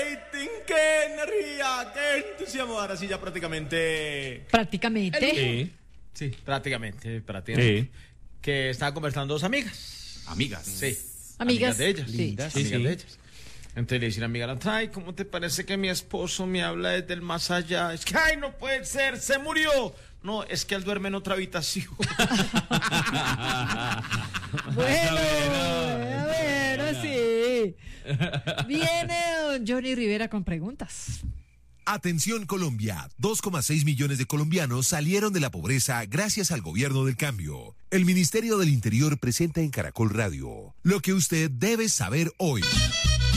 rating, qué energía, qué entusiasmo. Ahora sí, ya prácticamente. Prácticamente. Sí, prácticamente. Sí. Que estaban conversando dos amigas. Amigas. Sí. Amigas. De ellas. Sí. Amigas Sí, sí. de ellas. Entonces le dicen a mi amiga, ay, ¿cómo te parece que mi esposo me habla desde el más allá? Es que, ay, no puede ser, se murió. No, es que él duerme en otra habitación. Bueno, sí. Viene don Johnny Rivera con preguntas. Atención Colombia, 2,6 millones de colombianos salieron de la pobreza gracias al gobierno del cambio. El Ministerio del Interior presenta en Caracol Radio lo que usted debe saber hoy.